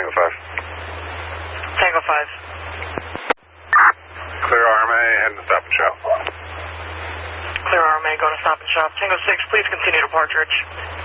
Tango 5. Tango 5. Clear RMA, heading to Stop and Shop. Clear RMA, going to Stop and Shop. Tango 6, please continue to Partridge.